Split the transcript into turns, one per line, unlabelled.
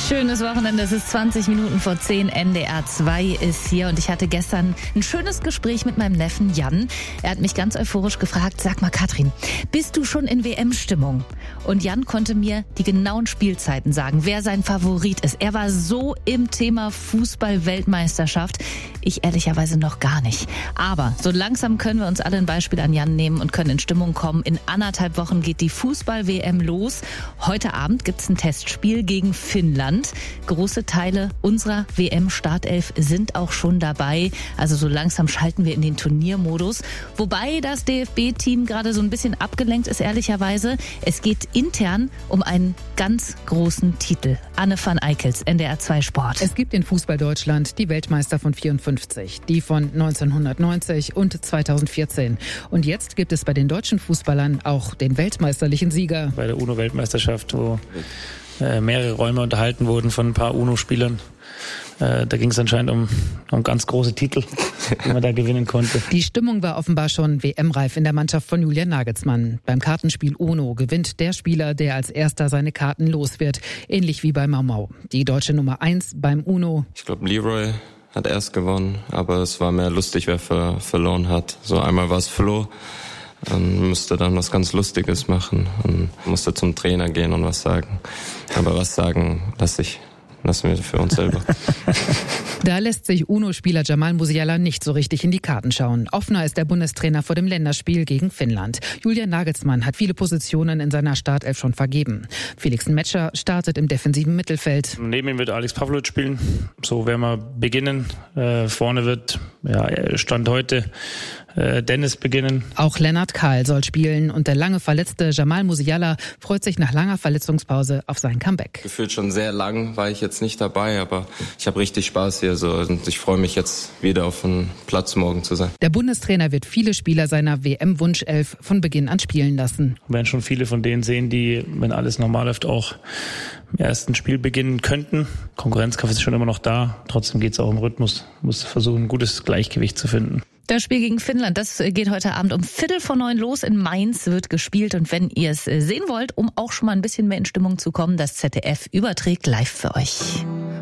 Schönes Wochenende, es ist 20 Minuten vor 10, NDR 2 ist hier und ich hatte gestern ein schönes Gespräch mit meinem Neffen Jan. Er hat mich ganz euphorisch gefragt, sag mal Katrin, bist du schon in WM-Stimmung? Und Jan konnte mir die genauen Spielzeiten sagen, wer sein Favorit ist. Er war so im Thema Fußball-Weltmeisterschaft, ich ehrlicherweise noch gar nicht. Aber so langsam können wir uns alle ein Beispiel an Jan nehmen und können in Stimmung kommen. In 1,5 Wochen geht die Fußball-WM los. Heute Abend gibt's ein Testspiel gegen Finnland. Große Teile unserer WM-Startelf sind auch schon dabei. Also so langsam schalten wir in den Turniermodus. Wobei das DFB-Team gerade so ein bisschen abgelenkt ist, ehrlicherweise. Es geht intern um einen ganz großen Titel. Anne van Eickels, NDR 2 Sport.
Es gibt in Fußball Deutschland die Weltmeister von 54, die von 1990 und 2014. Und jetzt gibt es bei den deutschen Fußballern auch den weltmeisterlichen Sieger.
Bei der UNO-Weltmeisterschaft, wo mehrere Räume unterhalten wurden von ein paar UNO-Spielern. Da ging es anscheinend um ganz große Titel, die man da gewinnen konnte.
Die Stimmung war offenbar schon WM-reif in der Mannschaft von Julian Nagelsmann. Beim Kartenspiel UNO gewinnt der Spieler, der als erster seine Karten los wird. Ähnlich wie bei Mau Mau. Die deutsche Nummer 1 beim UNO.
Ich glaube, Leroy hat erst gewonnen, aber es war mehr lustig, wer verloren hat. So einmal war es Flo. Und musste dann was ganz Lustiges machen und musste zum Trainer gehen und was sagen. Aber was sagen, lassen wir für uns selber.
Da lässt sich UNO-Spieler Jamal Musiala nicht so richtig in die Karten schauen. Offener ist der Bundestrainer vor dem Länderspiel gegen Finnland. Julian Nagelsmann hat viele Positionen in seiner Startelf schon vergeben. Felix Metscher startet im defensiven Mittelfeld.
Neben ihm wird Alex Pavlovic spielen. So werden wir beginnen. Vorne wird, Stand heute, Dennis beginnen.
Auch Lennart Kahl soll spielen und der lange verletzte Jamal Musiala freut sich nach langer Verletzungspause auf sein Comeback.
Gefühlt schon sehr lang war ich jetzt nicht dabei, aber ich habe richtig Spaß hier so und ich freue mich jetzt wieder auf den Platz morgen zu sein.
Der Bundestrainer wird viele Spieler seiner WM-Wunschelf von Beginn an spielen lassen.
Wir werden schon viele von denen sehen, die, wenn alles normal läuft, auch im ersten Spiel beginnen könnten. Konkurrenzkampf ist schon immer noch da. Trotzdem geht es auch im Rhythmus. Muss versuchen, ein gutes Gleichgewicht zu finden.
Das Spiel gegen Finnland, das geht heute Abend um 8:45 los. In Mainz wird gespielt. Und wenn ihr es sehen wollt, um auch schon mal ein bisschen mehr in Stimmung zu kommen, das ZDF überträgt live für euch.